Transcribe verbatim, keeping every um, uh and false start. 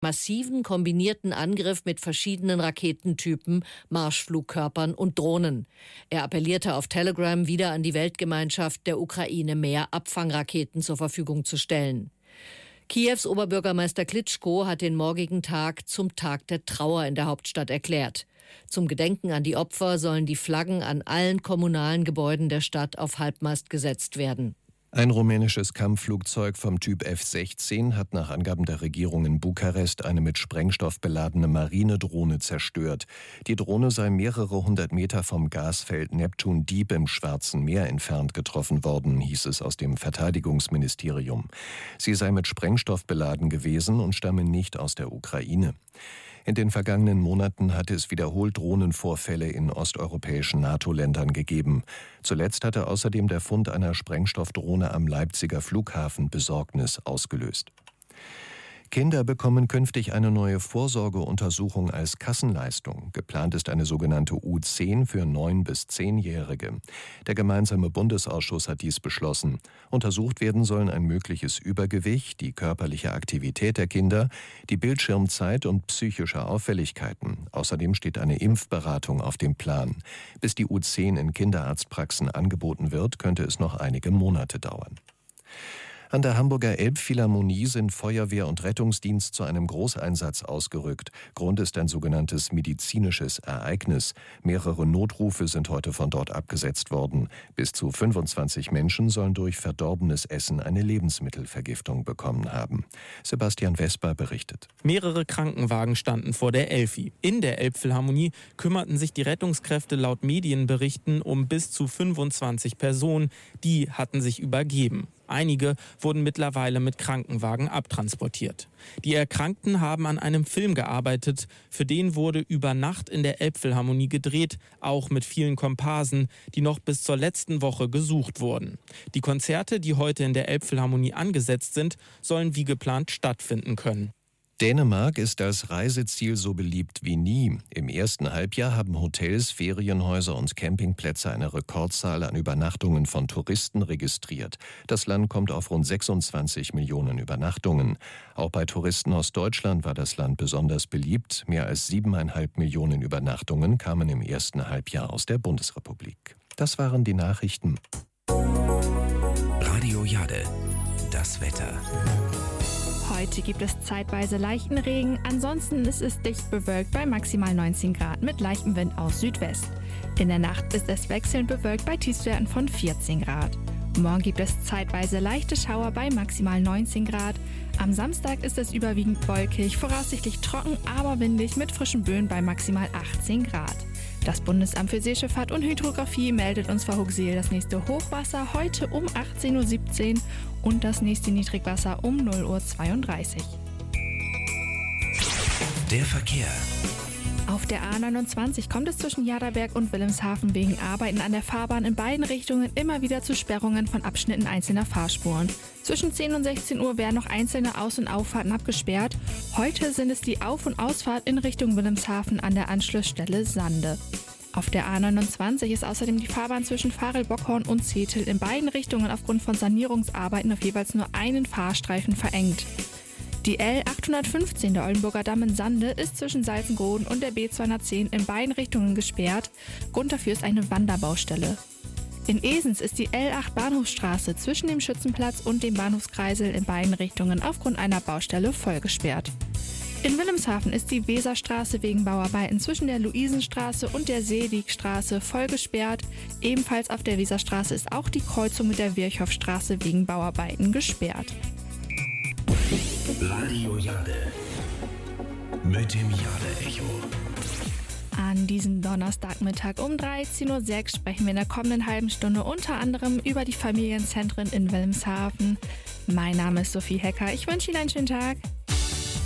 Massiven kombinierten Angriff mit verschiedenen Raketentypen, Marschflugkörpern und Drohnen. Er appellierte auf Telegram wieder an die Weltgemeinschaft, der Ukraine mehr Abfangraketen zur Verfügung zu stellen. Kiews Oberbürgermeister Klitschko hat den morgigen Tag zum Tag der Trauer in der Hauptstadt erklärt. Zum Gedenken an die Opfer sollen die Flaggen an allen kommunalen Gebäuden der Stadt auf Halbmast gesetzt werden. Ein rumänisches Kampfflugzeug vom Typ F sechzehn hat nach Angaben der Regierung in Bukarest eine mit Sprengstoff beladene Marinedrohne zerstört. Die Drohne sei mehrere hundert Meter vom Gasfeld Neptun Deep im Schwarzen Meer entfernt getroffen worden, hieß es aus dem Verteidigungsministerium. Sie sei mit Sprengstoff beladen gewesen und stamme nicht aus der Ukraine. In den vergangenen Monaten hatte es wiederholt Drohnenvorfälle in osteuropäischen NATO-Ländern gegeben. Zuletzt hatte außerdem der Fund einer Sprengstoffdrohne am Leipziger Flughafen Besorgnis ausgelöst. Kinder bekommen künftig eine neue Vorsorgeuntersuchung als Kassenleistung. Geplant ist eine sogenannte U zehn für neun- bis zehnjährige. Der gemeinsame Bundesausschuss hat dies beschlossen. Untersucht werden sollen ein mögliches Übergewicht, die körperliche Aktivität der Kinder, die Bildschirmzeit und psychische Auffälligkeiten. Außerdem steht eine Impfberatung auf dem Plan. Bis die U zehn in Kinderarztpraxen angeboten wird, könnte es noch einige Monate dauern. An der Hamburger Elbphilharmonie sind Feuerwehr und Rettungsdienst zu einem Großeinsatz ausgerückt. Grund ist ein sogenanntes medizinisches Ereignis. Mehrere Notrufe sind heute von dort abgesetzt worden. Bis zu fünfundzwanzig Menschen sollen durch verdorbenes Essen eine Lebensmittelvergiftung bekommen haben. Sebastian Vesper berichtet. Mehrere Krankenwagen standen vor der Elfi. In der Elbphilharmonie kümmerten sich die Rettungskräfte laut Medienberichten um bis zu fünfundzwanzig Personen. Die hatten sich übergeben. Einige wurden mittlerweile mit Krankenwagen abtransportiert. Die Erkrankten haben an einem Film gearbeitet. Für den wurde über Nacht in der Elbphilharmonie gedreht, auch mit vielen Komparsen, die noch bis zur letzten Woche gesucht wurden. Die Konzerte, die heute in der Elbphilharmonie angesetzt sind, sollen wie geplant stattfinden können. Dänemark ist als Reiseziel so beliebt wie nie. Im ersten Halbjahr haben Hotels, Ferienhäuser und Campingplätze eine Rekordzahl an Übernachtungen von Touristen registriert. Das Land kommt auf rund sechsundzwanzig Millionen Übernachtungen. Auch bei Touristen aus Deutschland war das Land besonders beliebt. Mehr als siebeneinhalb Millionen Übernachtungen kamen im ersten Halbjahr aus der Bundesrepublik. Das waren die Nachrichten. Radio Jade, das Wetter. Heute gibt es zeitweise leichten Regen, ansonsten ist es dicht bewölkt bei maximal neunzehn Grad mit leichtem Wind aus Südwest. In der Nacht ist es wechselnd bewölkt bei Tiefstwerten von vierzehn Grad. Morgen gibt es zeitweise leichte Schauer bei maximal neunzehn Grad. Am Samstag ist es überwiegend wolkig, voraussichtlich trocken, aber windig mit frischen Böen bei maximal achtzehn Grad. Das Bundesamt für Seeschifffahrt und Hydrographie meldet uns vor Hoogseel das nächste Hochwasser heute um achtzehn Uhr siebzehn und das nächste Niedrigwasser um null Uhr zweiunddreißig. Der Verkehr. Auf der A neunundzwanzig kommt es zwischen Jaderberg und Wilhelmshaven wegen Arbeiten an der Fahrbahn in beiden Richtungen immer wieder zu Sperrungen von Abschnitten einzelner Fahrspuren. Zwischen zehn und sechzehn Uhr werden noch einzelne Aus- und Auffahrten abgesperrt. Heute sind es die Auf- und Ausfahrt in Richtung Wilhelmshaven an der Anschlussstelle Sande. Auf der A neunundzwanzig ist außerdem die Fahrbahn zwischen Varel-Bockhorn und Zetel in beiden Richtungen aufgrund von Sanierungsarbeiten auf jeweils nur einen Fahrstreifen verengt. Die L achthundertfünfzehn der Oldenburger Damm in Sande ist zwischen Salzengroden und der B zweihundertzehn in beiden Richtungen gesperrt. Grund dafür ist eine Wanderbaustelle. In Esens ist die L acht Bahnhofsstraße zwischen dem Schützenplatz und dem Bahnhofskreisel in beiden Richtungen aufgrund einer Baustelle vollgesperrt. In Wilhelmshaven ist die Weserstraße wegen Bauarbeiten zwischen der Luisenstraße und der Seeligstraße voll gesperrt. Ebenfalls auf der Weserstraße ist auch die Kreuzung mit der Virchowstraße wegen Bauarbeiten gesperrt. Radio Jade mit dem Jade-Echo. An diesem Donnerstagmittag um dreizehn Uhr sechs sprechen wir in der kommenden halben Stunde unter anderem über die Familienzentren in Wilhelmshaven. Mein Name ist Sophie Hecker. Ich wünsche Ihnen einen schönen Tag.